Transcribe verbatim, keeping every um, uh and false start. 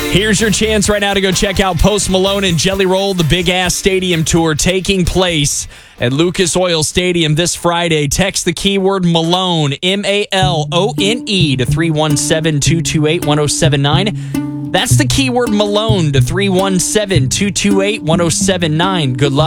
Here's your chance right now to go check out Post Malone and Jelly Roll, the Big Ass Stadium Tour taking place at Lucas Oil Stadium this Friday. Text the keyword Malone, M A L O N E, to three one seven, two two eight, one oh seven nine. That's the keyword Malone to three one seven, two two eight, one oh seven nine. Good luck.